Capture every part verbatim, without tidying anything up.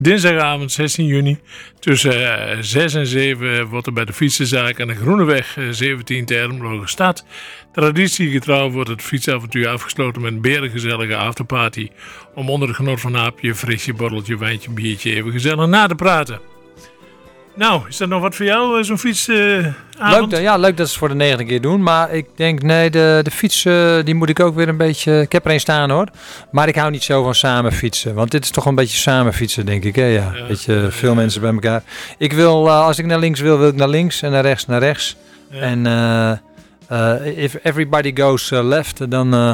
Dinsdagavond zestien juni tussen uh, zes en zeven wordt er bij de Fietsenzaak aan de Groeneweg uh, zeventien te Ermelo gestart. Traditiegetrouw wordt het fietsavontuur afgesloten met een berengezellige afterparty. Om onder de genot van een hapje, frisje, borreltje, wijntje, biertje even gezellig na te praten. Nou, is dat nog wat voor jou, zo'n fietsavond? Uh, leuk, ja, leuk dat ze het voor de negende keer doen. Maar ik denk, nee, de, de fiets uh, die moet ik ook weer een beetje... Ik heb er een staan hoor. Maar ik hou niet zo van samen fietsen. Want dit is toch een beetje samen fietsen, denk ik. Hè? Ja, ja, beetje ja, veel ja, mensen bij elkaar. Ik wil, uh, als ik naar links wil, wil ik naar links. En naar rechts, naar rechts. Ja. En uh, uh, if everybody goes uh, left, dan uh,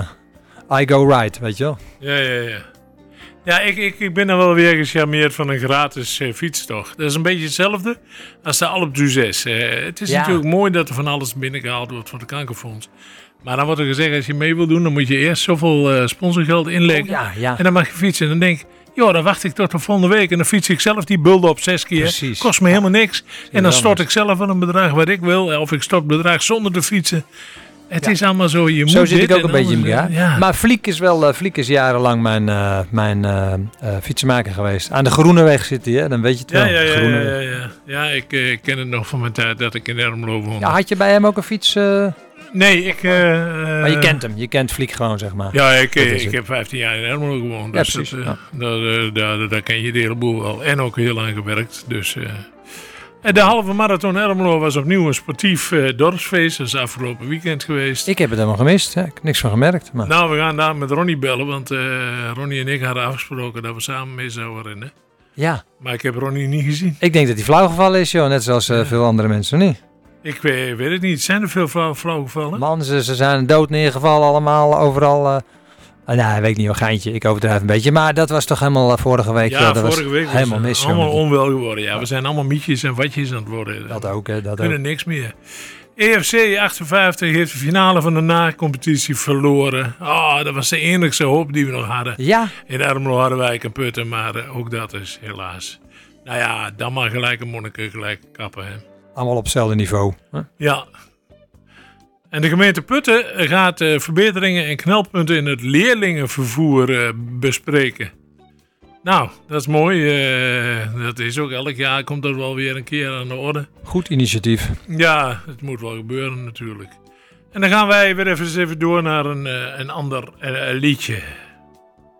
I go right, weet je wel. Ja, ja, ja. Ja, ik, ik, ik ben dan wel weer gecharmeerd van een gratis uh, fietstocht. Dat is een beetje hetzelfde als de Alpe d'Huez. Uh, het is ja. natuurlijk mooi dat er van alles binnengehaald wordt van het kankerfonds. Maar dan wordt er gezegd, als je mee wil doen, dan moet je eerst zoveel uh, sponsorgeld inleggen. Oh, ja, ja. En dan mag je fietsen. En dan denk ik, joh, dan wacht ik tot de volgende week. En dan fiets ik zelf die bulde op zes keer. Precies. Kost me helemaal niks. En dan stort ik zelf aan een bedrag wat ik wil. Of ik stort het bedrag zonder te fietsen. Het ja. is allemaal zo, je moet Zo zit ik ook een beetje in elkaar. Ja. Maar Fliek is wel, uh, Fliek is jarenlang mijn, uh, mijn uh, uh, fietsenmaker geweest. Aan de Groeneweg zit hij, hè? Dan weet je het wel. Ja, ja, ja, ja, ja. ja ik uh, ken het nog van mijn tijd dat ik in Ermelo woonde. Ja, had je bij hem ook een fiets? Uh... Nee, ik... Uh, maar je kent hem, je kent Fliek gewoon, zeg maar. Ja, ik, ik, ik heb vijftien jaar in Ermelo gewoond. Ja, dus precies. dat, uh, ja. daar, uh, daar, daar ken je de hele boel wel. En ook heel lang gewerkt, dus... Uh, En de halve marathon Ermelo was opnieuw een sportief uh, dorpsfeest. Dat is afgelopen weekend geweest. Ik heb het helemaal gemist. Ja, ik heb niks van gemerkt. Maar... Nou, we gaan daar met Ronnie bellen. Want uh, Ronnie en ik hadden afgesproken dat we samen mee zouden rennen. Ja. Maar ik heb Ronnie niet gezien. Ik denk dat hij flauw gevallen is, joh. Net zoals uh, ja. veel andere mensen, niet? Ik weet, weet het niet. Zijn er veel flauw, flauw gevallen? Man, ze, ze zijn dood neergevallen allemaal, overal... Uh... Uh, nou, weet ik niet, een geintje. Ik overdrijf een beetje. Maar dat was toch helemaal uh, vorige week. Ja, uh, dat vorige was week helemaal was mis. Allemaal onwel geworden. Ja, we zijn allemaal mietjes en watjes aan het worden. Dat ook, hè. Dat we kunnen ook. niks meer. E F C achtenvijftig heeft de finale van de na-competitie verloren. Oh, dat was de enigste hoop die we nog hadden. Ja. In Ermelo hadden wij een putten, maar uh, ook dat is helaas. Nou ja, dan maar gelijk een monniken, gelijk kappen. Hè. Allemaal op hetzelfde niveau. Huh? Ja. En de gemeente Putten gaat uh, verbeteringen en knelpunten in het leerlingenvervoer uh, bespreken. Nou, dat is mooi. Uh, dat is ook elk jaar komt dat wel weer een keer aan de orde. Goed initiatief. Ja, het moet wel gebeuren natuurlijk. En dan gaan wij weer even, even door naar een, uh, een ander uh, liedje.